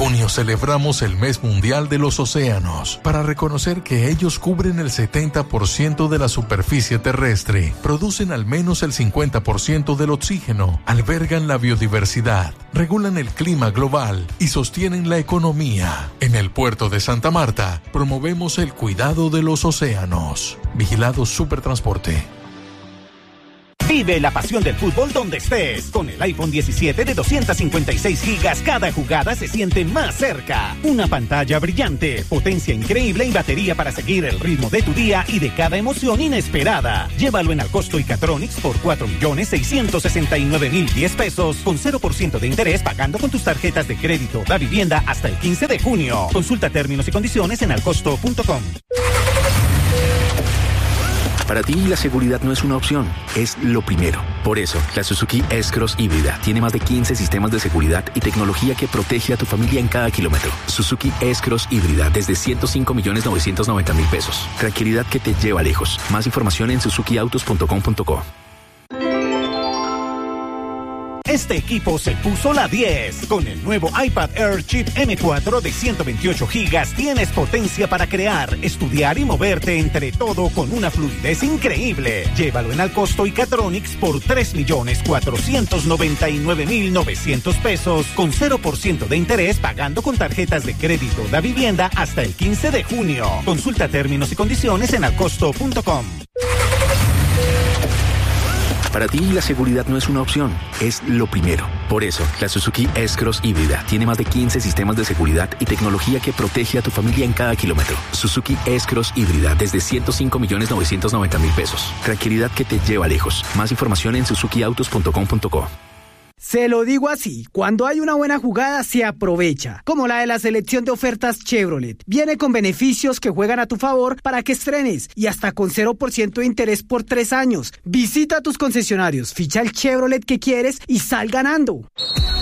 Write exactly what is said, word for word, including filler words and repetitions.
junio celebramos el Mes Mundial de los Océanos para reconocer que ellos cubren el setenta por ciento de la superficie terrestre, producen al menos el cincuenta por ciento del oxígeno, albergan la biodiversidad, regulan el clima global y sostienen la economía. En el puerto de Santa Marta promovemos el cuidado de los océanos. Vigilado Supertransporte. Vive la pasión del fútbol donde estés. Con el iPhone diecisiete de doscientos cincuenta y seis gigas, cada jugada se siente más cerca. Una pantalla brillante, potencia increíble y batería para seguir el ritmo de tu día y de cada emoción inesperada. Llévalo en Alcosto y Catronics por cuatro millones seiscientos sesenta y nueve mil diez pesos con cero por ciento de interés pagando con tus tarjetas de crédito Da Vivienda hasta el quince de junio. Consulta términos y condiciones en alcosto punto com. Para ti la seguridad no es una opción, es lo primero. Por eso, la Suzuki S-Cross híbrida tiene más de quince sistemas de seguridad y tecnología que protege a tu familia en cada kilómetro. Suzuki S-Cross híbrida desde ciento cinco millones novecientos noventa mil pesos. Tranquilidad que te lleva lejos. Más información en suzuki autos punto com punto co. Este equipo se puso la diez. Con el nuevo iPad Air Chip eme cuatro de ciento veintiocho gigas tienes potencia para crear, estudiar y moverte entre todo con una fluidez increíble. Llévalo en Alcosto y Catronics por tres millones cuatrocientos noventa y nueve mil novecientos pesos con cero por ciento de interés pagando con tarjetas de crédito Da Vivienda hasta el quince de junio. Consulta términos y condiciones en alcosto punto com. Para ti la seguridad no es una opción, es lo primero. Por eso, la Suzuki S-Cross híbrida tiene más de quince sistemas de seguridad y tecnología que protege a tu familia en cada kilómetro. Suzuki S-Cross híbrida desde ciento cinco millones novecientos noventa mil pesos. Tranquilidad que te lleva lejos. Más información en suzuki autos punto com punto co. Se lo digo así, cuando hay una buena jugada se aprovecha, como la de la selección de ofertas Chevrolet. Viene con beneficios que juegan a tu favor para que estrenes y hasta con cero por ciento de interés por tres años. Visita tus concesionarios, ficha el Chevrolet que quieres y sal ganando.